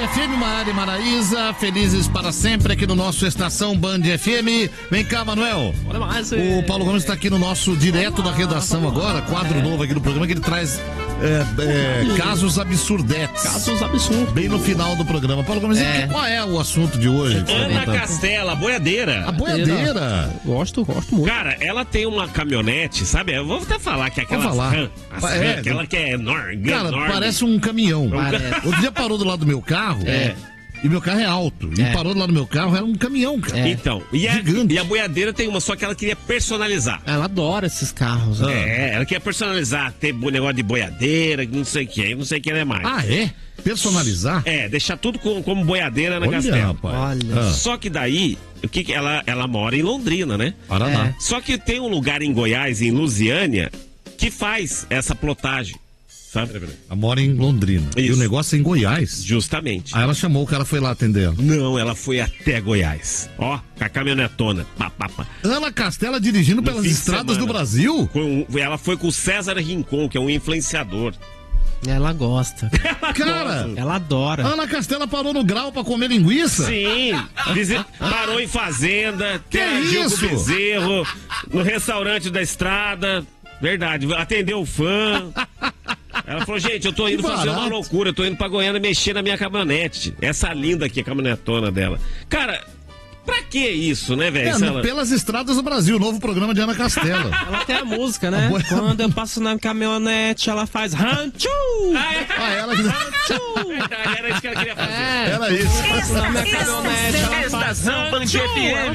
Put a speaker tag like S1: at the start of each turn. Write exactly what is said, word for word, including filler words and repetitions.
S1: F M, Maiara e Maraísa, felizes para sempre aqui no nosso Estação Band F M. Vem cá, Manuel.
S2: Olha mais,
S1: o Paulo Gomes está aqui no nosso direto da redação agora, quadro novo aqui do programa que ele traz é, é, casos absurdetes.
S2: Casos absurdos.
S1: Bem no final do programa. Paulo Gomes,
S2: É.
S1: qual é o assunto de hoje?
S3: Ana Castela, a boiadeira.
S1: A boiadeira.
S2: Gosto, gosto muito.
S3: Cara, ela tem uma caminhonete, sabe? Eu vou até falar que é aquela
S1: Vou falar.
S3: RAM, as
S1: É,
S3: RAM, aquela que é enorme.
S1: Cara,
S3: enorme.
S1: parece um caminhão.
S2: Parece.
S1: Outro dia parou do lado do meu carro.
S2: É.
S1: E meu carro é alto. E
S2: É.
S1: parou do lado do meu carro, era um caminhão, cara.
S2: É.
S3: Então, e a,
S1: Gigante.
S3: e a boiadeira tem uma, só que ela queria personalizar.
S2: Ela adora esses carros. Né?
S3: É, ela queria personalizar, ter bo- negócio de boiadeira, não sei o que, não sei o que é mais.
S1: Ah, é? Personalizar?
S3: É, deixar tudo com- como boiadeira na
S1: Olha,
S3: Castela.
S1: rapaz.
S2: Olha.
S1: Ah,
S3: Só que daí, o que que ela, ela mora em Londrina, né?
S1: Paraná.
S2: É.
S3: Só que tem um lugar em Goiás, em Lusiânia, que faz essa plotagem, sabe?
S1: Ela mora em Londrina. E
S3: Isso.
S1: o negócio é em Goiás.
S3: Justamente.
S1: Aí ela chamou, o cara foi lá atender ela.
S3: Não, ela foi até Goiás. Ó, com a caminhonetona. Pá, pá, pá.
S1: Ana Castela dirigindo
S3: No
S1: pelas
S3: fim de
S1: estradas do
S3: semana.
S1: Brasil?
S3: Com- ela foi com o César Rincon, que é um influenciador.
S2: Ela gosta.
S1: Cara,
S2: Ela adora.
S1: Ana Castela parou no grau pra comer linguiça?
S3: Sim, visi- parou em fazenda,
S1: Que
S3: interagiu com
S1: isso?
S3: o bezerro, no restaurante da estrada. Verdade, atendeu o fã. Ela falou, gente, eu tô indo
S1: Que
S3: fazer uma
S1: barato.
S3: loucura, eu tô indo pra Goiânia mexer na minha caminhonete. Essa linda aqui, a caminhonetona dela. Cara, pra que isso, né, velho?
S1: É,
S3: Se ela-
S1: pelas estradas do Brasil, novo programa de Ana Castela.
S2: Ela tem a música, né?
S1: A boia-
S2: Quando eu passo na caminhonete, ela faz ranchu!
S3: Ah, é?
S1: Ah, ela...
S3: Verdade, era isso que ela queria fazer.
S2: É.
S1: Era isso.
S2: Na minha caminhonete, ela faz
S4: Estação Band F M.